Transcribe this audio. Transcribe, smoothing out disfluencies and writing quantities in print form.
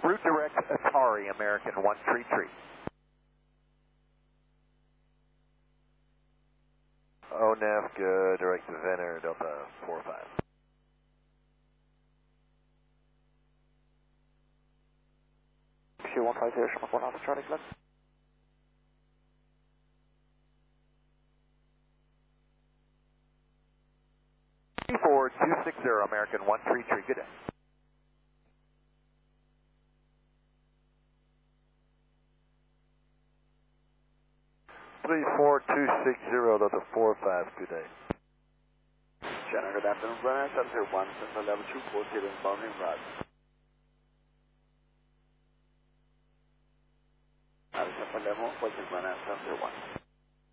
Route direct Atari, American 133. ONAF, good, direct to Venner, Delta 45. Q150, Shamrock 1 Alpha Charlie Club. 4260, American 133, good day. Three 4260, Delta 45, good day. Channel, good afternoon, runner 701, Central Level 240, bounding right. Central Level, 14 runner 701.